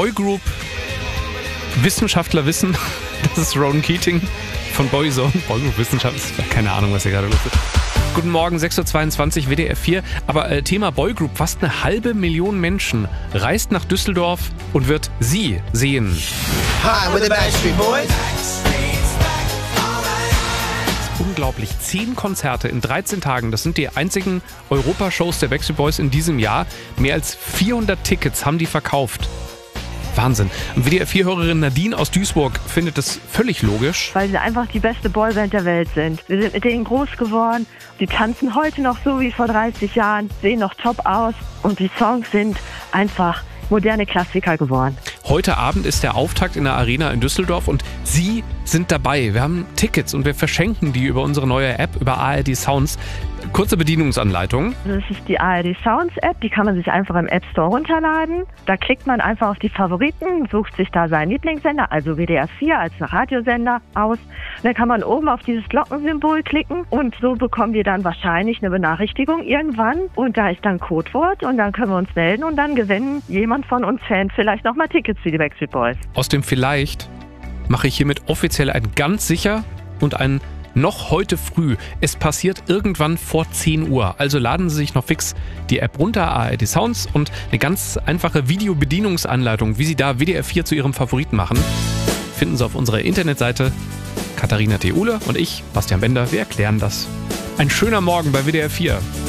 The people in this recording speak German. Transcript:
Boygroup Wissenschaftler wissen, das ist Ronan Keating von Boyzone. Boygroup Wissenschaft, keine Ahnung, was hier gerade los ist. Guten Morgen, 6.22 Uhr, WDR 4. Aber Thema Boygroup, fast 500.000 Menschen reist nach Düsseldorf und wird sie sehen. Hi, we're the Backstreet Boys. Unglaublich, 10 Konzerte in 13 Tagen. Das sind die einzigen Europashows der Backstreet Boys in diesem Jahr. Mehr als 400 Tickets haben die verkauft. Wahnsinn. Und WDR 4-Hörerin Nadine aus Duisburg findet das völlig logisch. Weil sie einfach die beste Boyband der Welt sind. Wir sind mit denen groß geworden. Die tanzen heute noch so wie vor 30 Jahren, sehen noch top aus. Und die Songs sind einfach moderne Klassiker geworden. Heute Abend ist der Auftakt in der Arena in Düsseldorf und Sie sind dabei. Wir haben Tickets und wir verschenken die über unsere neue App, über ARD Sounds. Kurze Bedienungsanleitung. Das ist die ARD Sounds App, die kann man sich einfach im App Store runterladen. Da klickt man einfach auf die Favoriten, sucht sich da seinen Lieblingssender, also WDR 4 als Radiosender aus. Dann kann man oben auf dieses Glockensymbol klicken und so bekommen wir dann wahrscheinlich eine Benachrichtigung irgendwann. Und da ist dann Codewort und dann können wir uns melden und dann gewinnen jemand von uns Fans vielleicht nochmal Tickets für die Backstreet Boys. Aus dem Vielleicht mache ich hiermit offiziell ein ganz sicher und ein noch heute früh. Es passiert irgendwann vor 10 Uhr. Also laden Sie sich noch fix die App runter, ARD Sounds, und eine ganz einfache Videobedienungsanleitung, wie Sie da WDR 4 zu Ihrem Favoriten machen, finden Sie auf unserer Internetseite. Katharina Theule und ich, Bastian Bender, wir erklären das. Ein schöner Morgen bei WDR 4.